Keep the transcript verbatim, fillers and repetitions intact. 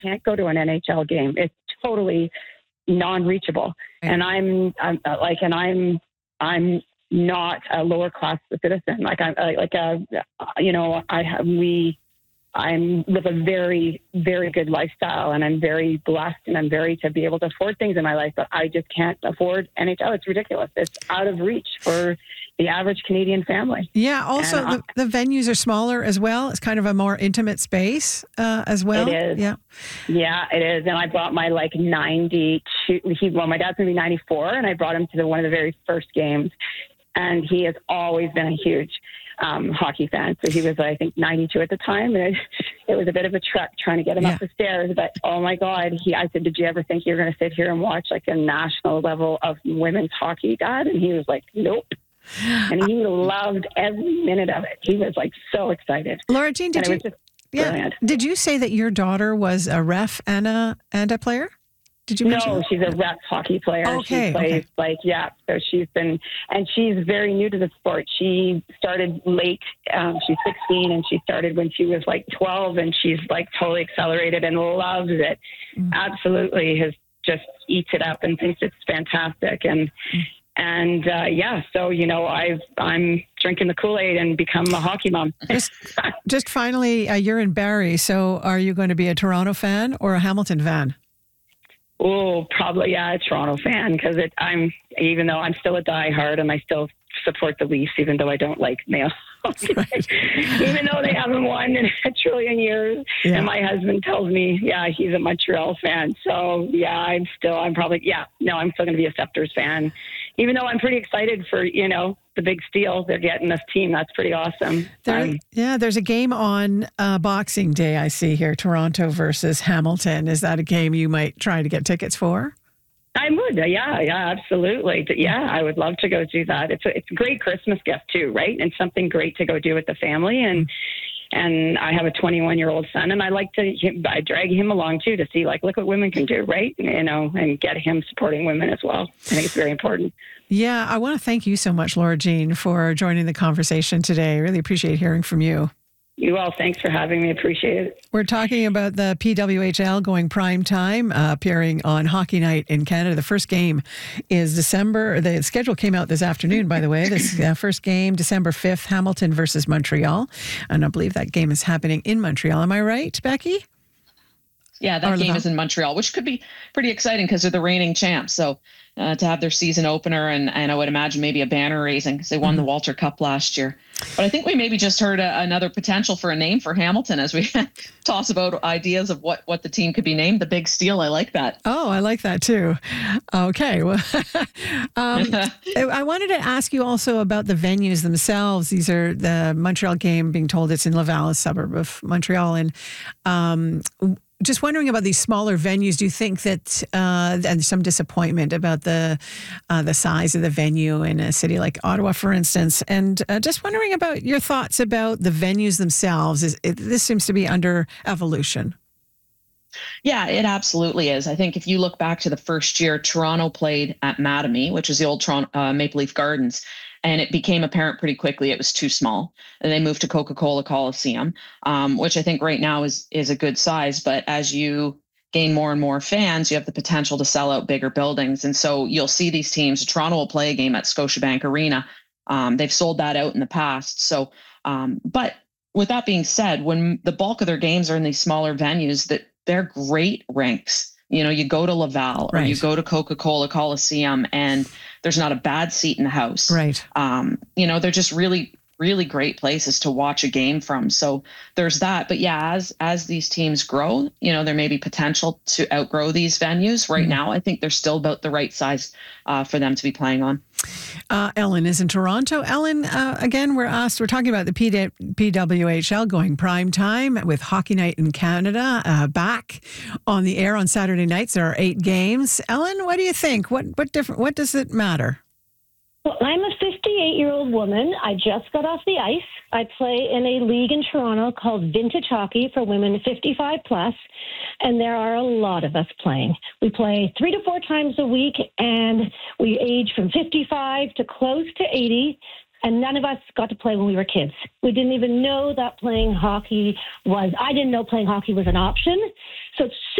can't go to an N H L game. It's totally non-reachable. Right. And I'm, I'm like, and I'm, I'm not a lower class citizen. Like I'm like, a, you know, I have, we, I'm live a very, very good lifestyle, and I'm very blessed, and I'm very to be able to afford things in my life, but I just can't afford N H L. It's ridiculous. It's out of reach for the average Canadian family. Yeah. Also, the, the venues are smaller as well. It's kind of a more intimate space uh, as well. It is. Yeah. Yeah, it is. And I brought my like ninety-two, he, well, my dad's going to be ninety-four, and I brought him to the, one of the very first games. And he has always been a huge um, hockey fan. So he was, I think, ninety-two at the time. And it, it was a bit of a trek trying to get him yeah. up the stairs. But, oh, my God, he. I said, did you ever think you were going to sit here and watch like a national level of women's hockey, Dad? And he was like, nope. And he loved every minute of it. He was like so excited. Laura Jean, did you? Yeah. Did you say that your daughter was a ref and a and a player? Did you mention? No, she's a rep hockey player. Okay, she plays okay. like yeah. So she's been, and she's very new to the sport. She started late. Um, she's sixteen, and she started when she was like twelve, and she's like totally accelerated and loves it. Mm. Absolutely, has just eats it up and thinks it's fantastic. And mm. and uh, yeah, so you know, I've I'm drinking the Kool-Aid and become a hockey mom. Just, just finally, uh, you're in Barrie, so are you going to be a Toronto fan or a Hamilton fan? Oh, probably, yeah, a Toronto fan, because I'm, even though I'm still a diehard and I still support the Leafs, even though I don't like Mayo. Right. Even though they haven't won in a trillion years. Yeah. And my husband tells me, yeah, he's a Montreal fan. So, yeah, I'm still, I'm probably, yeah, no, I'm still going to be a Scepters fan. Even though I'm pretty excited for, you know, the big steal they're getting this team. That's pretty awesome. There, um, yeah, there's a game on uh, Boxing Day, I see here, Toronto versus Hamilton. Is that a game you might try to get tickets for? I would, yeah, yeah, absolutely. Yeah, I would love to go do that. It's a, it's a great Christmas gift too, right? And something great to go do with the family. And and I have a twenty-one-year-old son, and I like to I drag him along too to see, like, look what women can do, right? You know, and get him supporting women as well. I think it's very important. Yeah, I want to thank you so much, Laura Jean, for joining the conversation today. I really appreciate hearing from you. You all, thanks for having me. Appreciate it. We're talking about the P W H L going prime time, uh, appearing on Hockey Night in Canada. The first game is December. The schedule came out this afternoon, by the way. This uh, first game, December fifth, Hamilton versus Montreal. And I believe that game is happening in Montreal. Am I right, Becky? Yeah, that game is in Montreal, which could be pretty exciting because they're the reigning champs. So uh, to have their season opener, and, and I would imagine maybe a banner raising because they won mm-hmm. the Walter Cup last year. But I think we maybe just heard a, another potential for a name for Hamilton as we toss about ideas of what, what the team could be named. The Big Steal. I like that. Oh, I like that too. Okay. Well, um, I wanted to ask you also about the venues themselves. These are the Montreal game being told it's in Laval, a suburb of Montreal. And um, just wondering about these smaller venues. Do you think that uh, and some disappointment about the uh, the size of the venue in a city like Ottawa, for instance? And uh, just wondering about your thoughts about the venues themselves. Is it, this seems to be under evolution? Yeah, it absolutely is. I think if you look back to the first year, Toronto played at Mattamy, which is the old Toronto uh, Maple Leaf Gardens. And it became apparent pretty quickly it was too small. And they moved to Coca-Cola Coliseum, um, which I think right now is is a good size. But as you gain more and more fans, you have the potential to sell out bigger buildings. And so you'll see these teams. Toronto will play a game at Scotiabank Arena. Um, they've sold that out in the past. So, um, but with that being said, when the bulk of their games are in these smaller venues, that they're great rinks. You know, you go to Laval or right. you go to Coca-Cola Coliseum and there's not a bad seat in the house. Right. Um, you know, they're just really, really great places to watch a game from. So there's that. But yeah, as as these teams grow, you know, there may be potential to outgrow these venues. Right mm-hmm. now, I think they're still about the right size uh, for them to be playing on. Uh, Ellen is in Toronto. Ellen, uh, again, we're asked, we're talking about the P W H L going prime time with Hockey Night in Canada uh, back on the air on Saturday nights. There are eight games. Ellen, what do you think? What what different? What does it matter? Well, I'm a fifty-eight-year-old woman. I just got off the ice. I play in a league in Toronto called Vintage Hockey for women fifty-five plus, and there are a lot of us playing. We play three to four times a week, and we age from fifty-five to close to eighty. And none of us got to play when we were kids. We didn't even know that playing hockey was, I didn't know playing hockey was an option. So it's